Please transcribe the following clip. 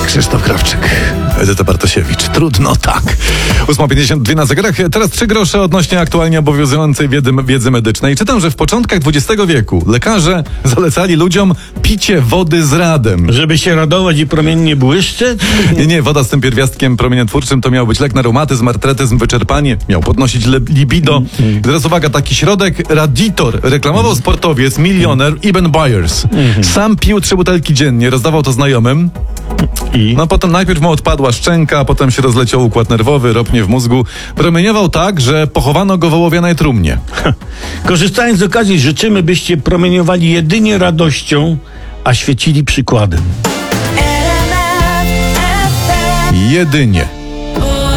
Krzysztof Krawczyk, Edyta Bartosiewicz. Trudno tak. 8:52 na zegarach. Teraz 3 grosze odnośnie aktualnie obowiązującej wiedzy medycznej. Czytam, że w początkach XX wieku lekarze zalecali ludziom picie wody z radem. Żeby się radować i promiennie błyszczeć? Nie, woda z tym pierwiastkiem promieniotwórczym to miał być lek na reumatyzm, artretyzm, wyczerpanie. Miał podnosić libido. Teraz uwaga, taki środek Raditor reklamował sportowiec, milioner Eben Byers. Sam pił 3 butelki dziennie, rozdawał to znajomym. No potem najpierw mu odpadła szczęka, potem się rozleciał układ nerwowy, ropnie w mózgu. Promieniował tak, że pochowano go w ołowianej trumnie. Korzystając z okazji, życzymy, byście promieniowali jedynie radością, a świecili przykładem. Jedynie.